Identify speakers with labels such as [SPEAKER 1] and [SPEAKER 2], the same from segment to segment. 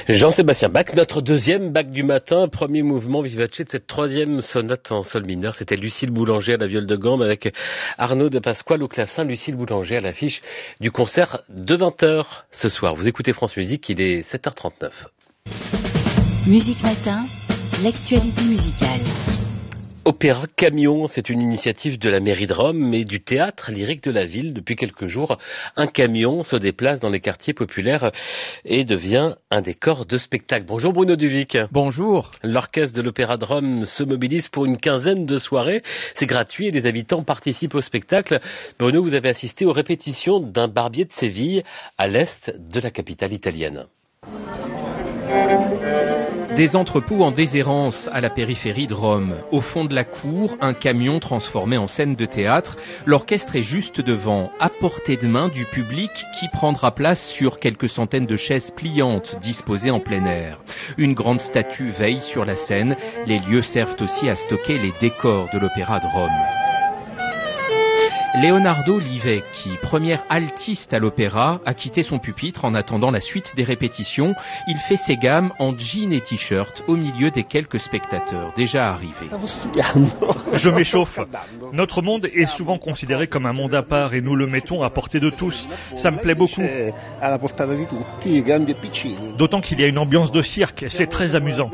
[SPEAKER 1] Jean-Sébastien Bach, notre deuxième Bach du matin, premier mouvement vivace de cette troisième sonate en sol mineur. C'était Lucille Boulanger à la viole de gambe avec Arnaud de Pasquale au clavecin. Lucille Boulanger à l'affiche du concert de 20h ce soir. Vous écoutez France Musique, il est 7h39.
[SPEAKER 2] Musique Matin, l'actualité musicale.
[SPEAKER 1] Opéra Camion, c'est une initiative de la mairie de Rome et du théâtre lyrique de la ville. Depuis quelques jours, un camion se déplace dans les quartiers populaires et devient un décor de spectacle. Bonjour Bruno Duvic.
[SPEAKER 3] Bonjour.
[SPEAKER 1] L'orchestre de l'Opéra de Rome se mobilise pour une quinzaine de soirées. C'est gratuit et les habitants participent au spectacle. Bruno, vous avez assisté aux répétitions d'un barbier de Séville à l'est de la capitale italienne.
[SPEAKER 3] Des entrepôts en déshérence à la périphérie de Rome. Au fond de la cour, un camion transformé en scène de théâtre. L'orchestre est juste devant, à portée de main du public qui prendra place sur quelques centaines de chaises pliantes disposées en plein air. Une grande statue veille sur la scène. Les lieux servent aussi à stocker les décors de l'Opéra de Rome. Leonardo Livecchi, premier altiste à l'opéra, a quitté son pupitre en attendant la suite des répétitions. Il fait ses gammes en jean et t-shirt au milieu des quelques spectateurs déjà arrivés.
[SPEAKER 4] Je m'échauffe. Notre monde est souvent considéré comme un monde à part et nous le mettons à portée de tous. Ça me plaît beaucoup. D'autant qu'il y a une ambiance de cirque, c'est très amusant.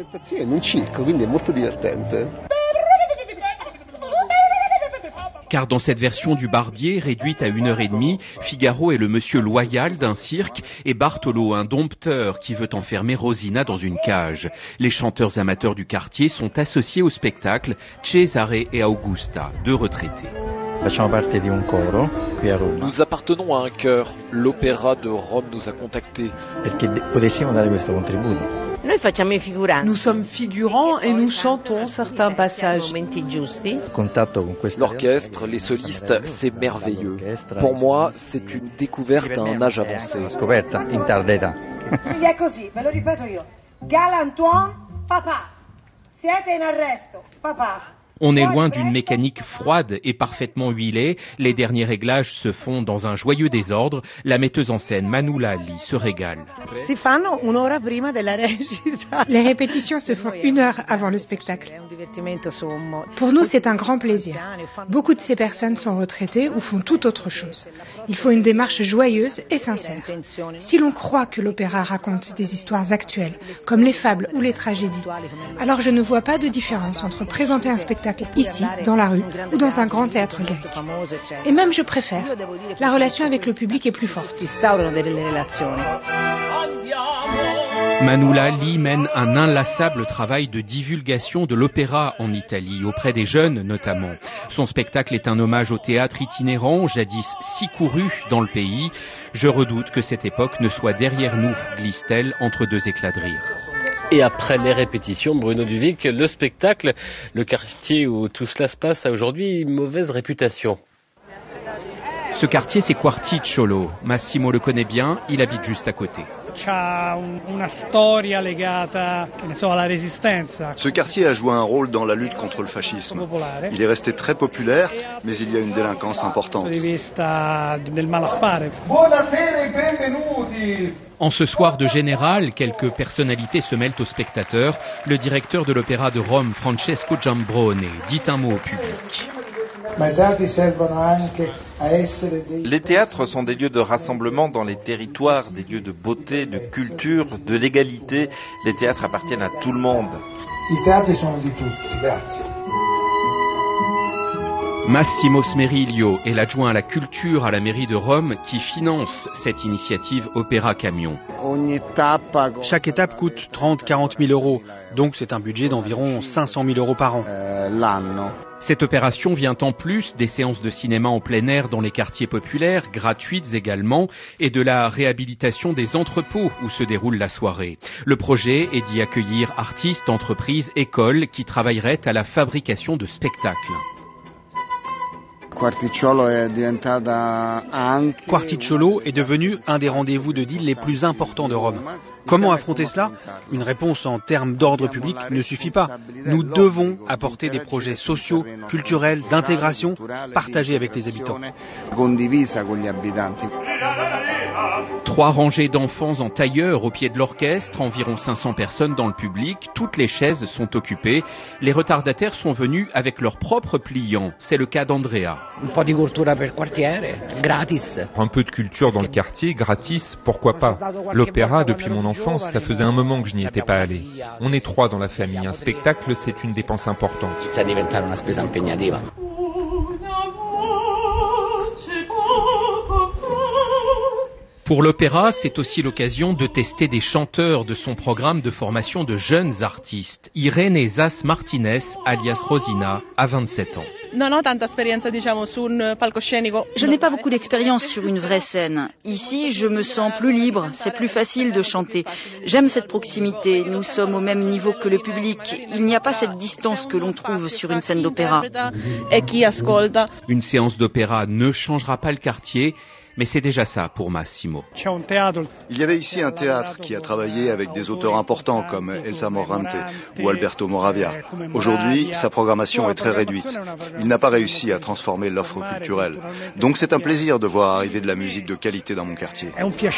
[SPEAKER 3] Car dans cette version du Barbier, réduite à 1h30, Figaro est le monsieur loyal d'un cirque et Bartolo un dompteur qui veut enfermer Rosina dans une cage. Les chanteurs amateurs du quartier sont associés au spectacle, Cesare et Augusta, deux retraités.
[SPEAKER 5] Nous appartenons à un chœur. L'Opéra de Rome nous a contactés.
[SPEAKER 6] Nous sommes figurants et nous chantons certains passages.
[SPEAKER 5] L'orchestre, les solistes, c'est merveilleux. Pour moi, c'est une découverte à un âge avancé.
[SPEAKER 7] Galantuomo, papa. Siete in arresto, papa.
[SPEAKER 3] On est loin d'une mécanique froide et parfaitement huilée. Les derniers réglages se font dans un joyeux désordre. La metteuse en scène Manu Lalli se régale.
[SPEAKER 8] Les répétitions se font 1 heure avant le spectacle. Pour nous, c'est un grand plaisir. Beaucoup de ces personnes sont retraitées ou font tout autre chose. Il faut une démarche joyeuse et sincère. Si l'on croit que l'opéra raconte des histoires actuelles, comme les fables ou les tragédies, alors je ne vois pas de différence entre présenter un spectacle ici, dans la rue, ou dans un grand théâtre lyrique. Et même je préfère. La relation avec le public est plus forte.
[SPEAKER 3] Manu Lalli mène un inlassable travail de divulgation de l'opéra en Italie, auprès des jeunes notamment. Son spectacle est un hommage au théâtre itinérant, jadis si couru dans le pays. Je redoute que cette époque ne soit derrière nous, glisse-t-elle entre deux éclats de rire.
[SPEAKER 1] Et après les répétitions, Bruno Duvic, le spectacle, le quartier où tout cela se passe a aujourd'hui une mauvaise réputation.
[SPEAKER 3] Ce quartier, c'est Quarticciolo. Massimo le connaît bien, il habite juste à côté.
[SPEAKER 9] Ce quartier a joué un rôle dans la lutte contre le fascisme. Il est resté très populaire, mais il y a une délinquance importante.
[SPEAKER 3] En ce soir de général, quelques personnalités se mêlent aux spectateurs. Le directeur de l'Opéra de Rome, Francesco Giambrone, dit un mot au public.
[SPEAKER 10] Les théâtres sont des lieux de rassemblement dans les territoires, des lieux de beauté, de culture, de l'égalité. Les théâtres appartiennent à tout le monde.
[SPEAKER 3] Massimo Smeriglio est l'adjoint à la culture à la mairie de Rome qui finance cette initiative Opéra Camion.
[SPEAKER 11] Chaque étape coûte 30-40 000 euros, donc c'est un budget d'environ 500 000 euros par an.
[SPEAKER 3] Cette opération vient en plus des séances de cinéma en plein air dans les quartiers populaires, gratuites également, et de la réhabilitation des entrepôts où se déroule la soirée. Le projet est d'y accueillir artistes, entreprises, écoles qui travailleraient à la fabrication de spectacles.
[SPEAKER 11] Quarticciolo est devenu un des rendez-vous de deal les plus importants de Rome. Comment affronter cela? Une réponse en termes d'ordre public ne suffit pas. Nous devons apporter des projets sociaux, culturels, d'intégration, partagés avec les habitants.
[SPEAKER 3] 3 rangées d'enfants en tailleur au pied de l'orchestre, environ 500 personnes dans le public, toutes les chaises sont occupées. Les retardataires sont venus avec leurs propres pliants. C'est le cas d'Andrea.
[SPEAKER 12] Un peu de culture dans le quartier, gratis, pourquoi pas. L'opéra, depuis mon enfance, ça faisait un moment que je n'y étais pas allé. On est 3 dans la famille. Un spectacle, c'est une dépense importante.
[SPEAKER 3] Pour l'opéra, c'est aussi l'occasion de tester des chanteurs de son programme de formation de jeunes artistes. Irene Zas Martinez, alias Rosina, a 27 ans.
[SPEAKER 13] Je n'ai pas beaucoup d'expérience sur une vraie scène. Ici, je me sens plus libre, c'est plus facile de chanter. J'aime cette proximité, nous sommes au même niveau que le public. Il n'y a pas cette distance que l'on trouve sur une scène d'opéra.
[SPEAKER 3] Une séance d'opéra ne changera pas le quartier, mais c'est déjà ça pour Massimo.
[SPEAKER 9] Il y avait ici un théâtre qui a travaillé avec des auteurs importants comme Elsa Morante ou Alberto Moravia. Aujourd'hui, sa programmation est très réduite. Il n'a pas réussi à transformer l'offre culturelle. Donc c'est un plaisir de voir arriver de la musique de qualité dans mon quartier.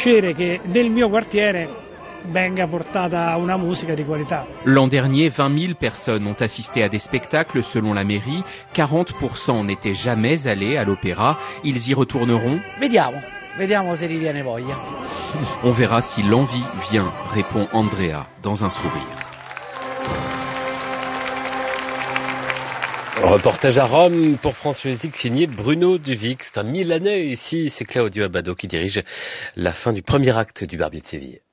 [SPEAKER 3] L'an dernier, 20 000 personnes ont assisté à des spectacles selon la mairie. 40% n'étaient jamais allés à l'opéra. Ils y retourneront. On verra si l'envie vient, répond Andrea dans un sourire.
[SPEAKER 1] Reportage à Rome pour France Musique signé Bruno Duvic. C'est un Milanais ici, c'est Claudio Abbado qui dirige la fin du premier acte du Barbier de Séville.